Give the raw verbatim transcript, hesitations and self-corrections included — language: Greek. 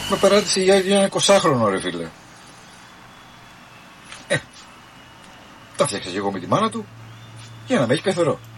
Με παράτησε για ένα εικοσάχρονο ρε φίλε. Ε, τα φτιάξα και εγώ με τη μάνα του για να με έχει πεθερό.